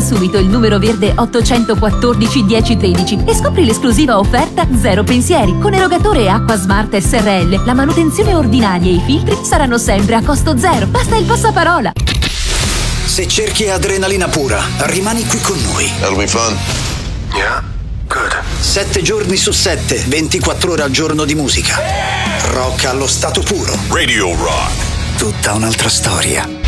Chiama subito il numero verde 814 1013 e scopri l'esclusiva offerta Zero Pensieri. Con erogatore Acqua Smart SRL, la manutenzione ordinaria e i filtri saranno sempre a costo zero. Basta il passaparola. Se cerchi adrenalina pura, rimani qui con noi. That'll be fun. Yeah? Good. 7 giorni su 7, 24 ore al giorno di musica. Rock allo stato puro. Radio Rock. Tutta un'altra storia.